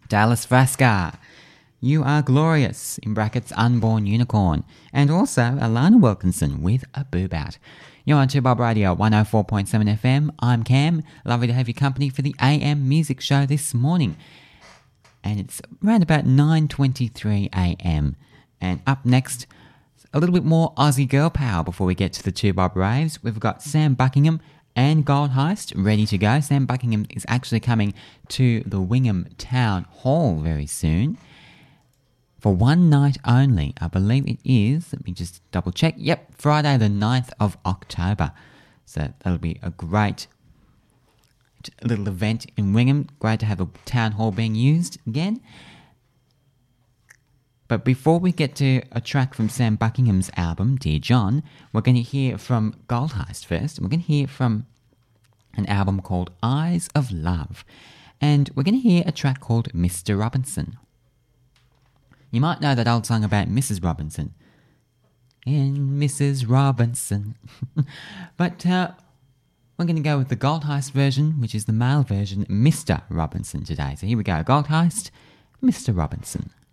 Dallas Vasca, You Are Glorious, in brackets Unborn Unicorn, and also Alana Wilkinson with A Boob Out. You're on 2Bob Radio 104.7 FM. I'm Cam. Lovely to have your company for the AM Music Show this morning. And it's around about 9:23 a.m. And up next, a little bit more Aussie girl power before we get to the 2Bob Raves. We've got Sam Buckingham and Gold Heist ready to go. Sam Buckingham is actually coming to the Wingham Town Hall very soon for one night only. I believe it is, let me just double check. Yep, Friday the 9th of October. So that'll be a great little event in Wingham. Great to have a town hall being used again. But before we get to a track from Sam Buckingham's album, Dear John, we're going to hear from Gold Heist first. We're going to hear from an album called Eyes of Love. And we're going to hear a track called Mr. Robinson. You might know that old song about Mrs. Robinson. And Mrs. Robinson. But we're going to go with the Gold Heist version, which is the male version, Mr. Robinson today. So here we go. Gold Heist, Mr. Robinson.